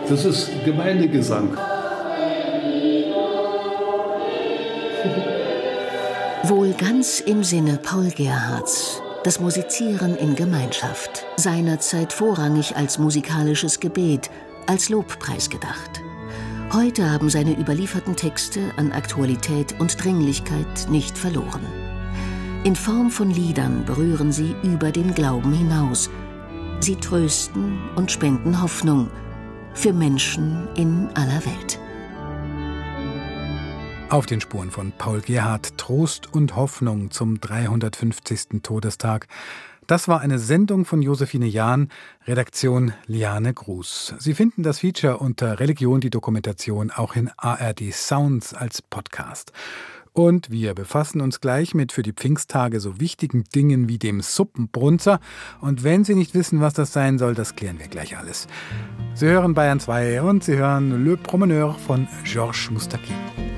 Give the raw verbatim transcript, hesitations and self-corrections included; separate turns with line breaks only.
Das ist Gemeindegesang.
Wohl ganz im Sinne Paul Gerhardts. Das Musizieren in Gemeinschaft. Seinerzeit vorrangig als musikalisches Gebet, als Lobpreis gedacht. Heute haben seine überlieferten Texte an Aktualität und Dringlichkeit nicht verloren. In Form von Liedern berühren sie über den Glauben hinaus. Sie trösten und spenden Hoffnung für Menschen in aller Welt.
Auf den Spuren von Paul Gerhardt, Trost und Hoffnung zum dreihundertfünfzigsten Todestag. Das war eine Sendung von Josephine Jahn, Redaktion Liane Gruß. Sie finden das Feature unter Religion, die Dokumentation auch in A R D Sounds als Podcast. Und wir befassen uns gleich mit für die Pfingsttage so wichtigen Dingen wie dem Suppenbrunzer. Und wenn Sie nicht wissen, was das sein soll, das klären wir gleich alles. Sie hören Bayern zwei und Sie hören Le Promeneur von Georges Moustaki.